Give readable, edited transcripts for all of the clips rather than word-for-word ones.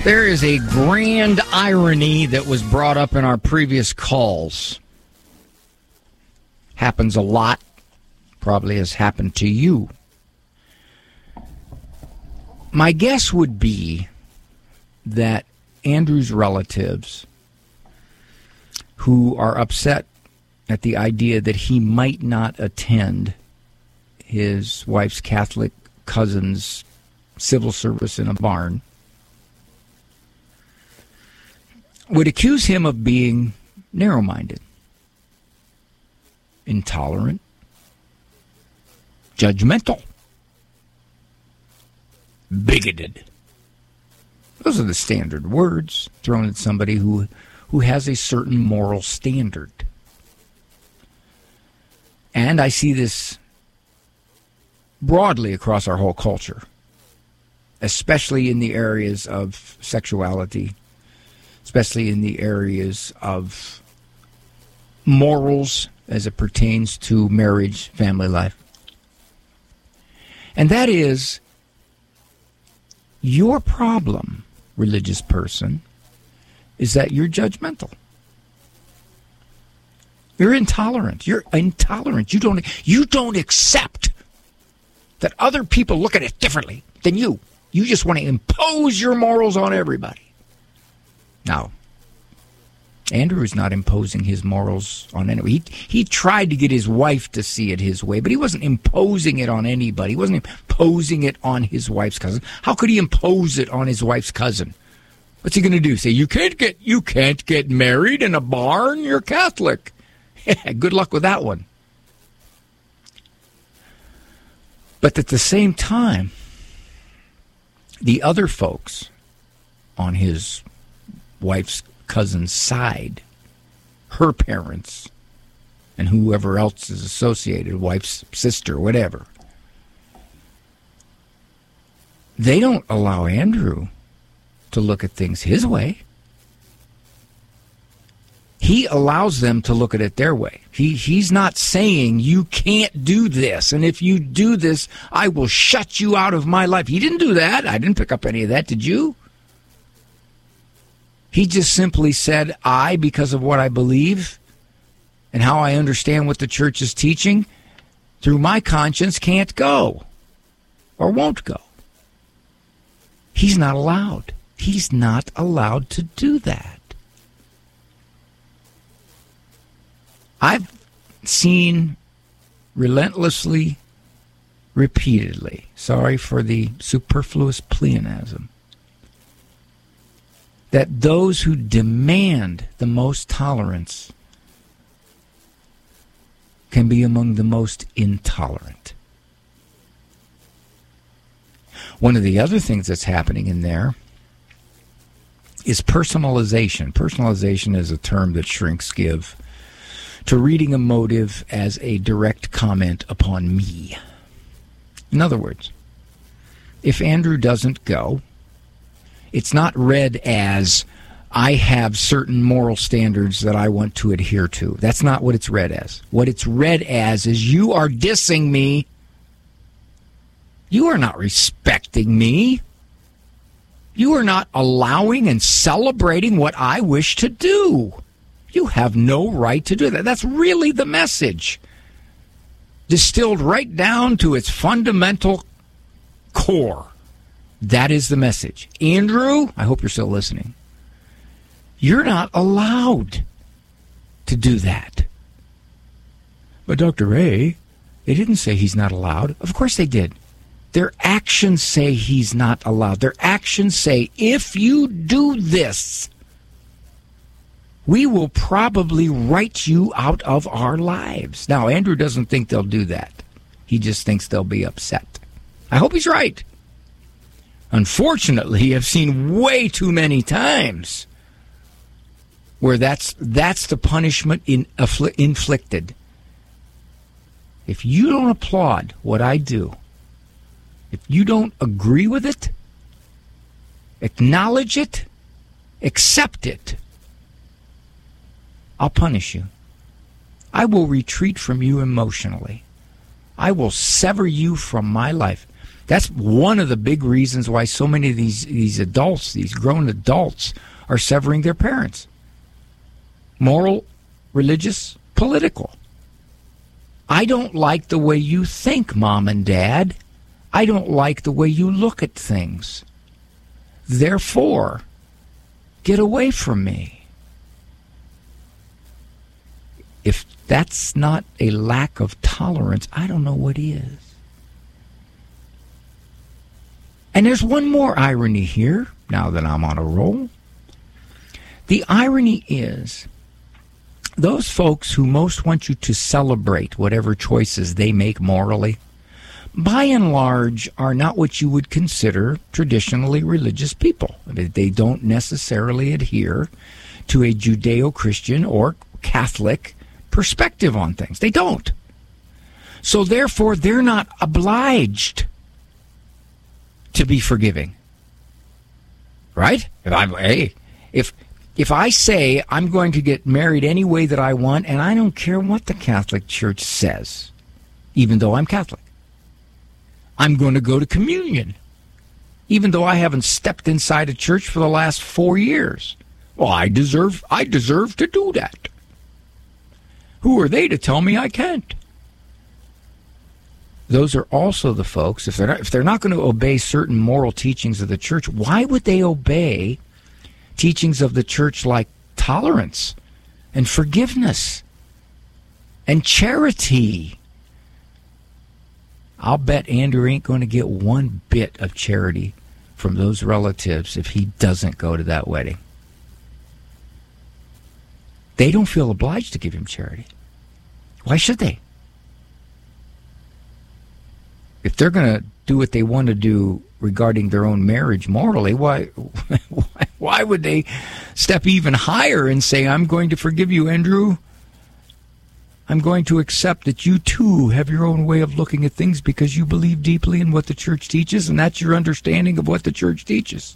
There is a grand irony that was brought up in our previous calls. Happens a lot. Probably has happened to you. My guess would be that Andrew's relatives, who are upset at the idea that he might not attend his wife's Catholic cousin's civil service in a barn, would accuse him of being narrow-minded, intolerant, judgmental, bigoted. Those are the standard words thrown at somebody who has a certain moral standard. And I see this broadly across our whole culture, especially in the areas of sexuality, especially in the areas of morals as it pertains to marriage, family life. And that is, your problem, religious person, is that you're judgmental. You're intolerant. You're intolerant. You don't accept that other people look at it differently than you. You just want to impose your morals on everybody. Now, Andrew is not imposing his morals on anyone. He tried to get his wife to see it his way, but he wasn't imposing it on anybody. He wasn't imposing it on his wife's cousin. How could he impose it on his wife's cousin? What's he going to do? Say, you can't get married in a barn? You're Catholic. Good luck with that one. But at the same time, the other folks on his wife's cousin's side, her parents, and whoever else is associated, wife's sister, whatever, they don't allow Andrew to look at things his way. He allows them to look at it their way. He's not saying, you can't do this, and if you do this, I will shut you out of my life. He didn't do that. I didn't pick up any of that. Did you? He just simply said, because of what I believe and how I understand what the church is teaching, through my conscience, can't go or won't go. He's not allowed. He's not allowed to do that. I've seen relentlessly, repeatedly, sorry for the superfluous pleonasm, that those who demand the most tolerance can be among the most intolerant. One of the other things that's happening in there is personalization. Personalization is a term that shrinks give to reading a motive as a direct comment upon me. In other words, if Andrew doesn't go, it's not read as, I have certain moral standards that I want to adhere to. That's not what it's read as. What it's read as is, you are dissing me. You are not respecting me. You are not allowing and celebrating what I wish to do. You have no right to do that. That's really the message. Distilled right down to its fundamental core. That is the message. Andrew, I hope you're still listening. You're not allowed to do that. But Dr. Ray, they didn't say he's not allowed. Of course they did. Their actions say he's not allowed. Their actions say, if you do this, we will probably write you out of our lives. Now, Andrew doesn't think they'll do that. He just thinks they'll be upset. I hope he's right. Unfortunately, I've seen way too many times where that's the punishment inflicted. If you don't applaud what I do, if you don't agree with it, acknowledge it, accept it, I'll punish you. I will retreat from you emotionally. I will sever you from my life. That's one of the big reasons why so many of these adults, these grown adults, are severing their parents. Moral, religious, political. I don't like the way you think, Mom and Dad. I don't like the way you look at things. Therefore, get away from me. If that's not a lack of tolerance, I don't know what is. And there's one more irony here, now that I'm on a roll. The irony is, those folks who most want you to celebrate whatever choices they make morally, by and large, are not what you would consider traditionally religious people. They don't necessarily adhere to a Judeo-Christian or Catholic perspective on things. They don't. So therefore, they're not obliged to be forgiving. Right? If I say I'm going to get married any way that I want, and I don't care what the Catholic Church says, even though I'm Catholic, I'm going to go to communion, even though I haven't stepped inside a church for the last 4 years. Well, I deserve to do that. Who are they to tell me I can't? Those are also the folks, if they're not going to obey certain moral teachings of the church, why would they obey teachings of the church like tolerance and forgiveness and charity? I'll bet Andrew ain't going to get one bit of charity from those relatives if he doesn't go to that wedding. They don't feel obliged to give him charity. Why should they? If they're going to do what they want to do regarding their own marriage morally, why would they step even higher and say, I'm going to forgive you, Andrew? I'm going to accept that you too have your own way of looking at things because you believe deeply in what the church teaches, and that's your understanding of what the church teaches.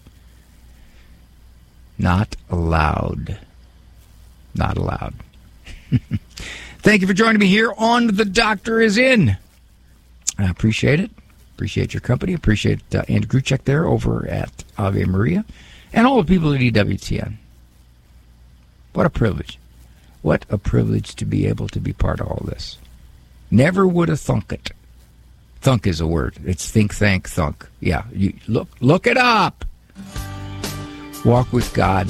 Not allowed. Not allowed. Thank you for joining me here on The Doctor Is In. I appreciate it. Appreciate your company. Appreciate Andrew Gruchek there over at Ave Maria. And all the people at EWTN. What a privilege. What a privilege to be able to be part of all this. Never would have thunk it. Thunk is a word. It's think, thank, thunk. Yeah, you look it up. Walk with God.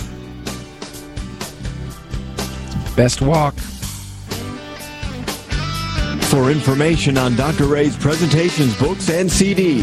Best walk. For information on Dr. Ray's presentations, books, and CDs,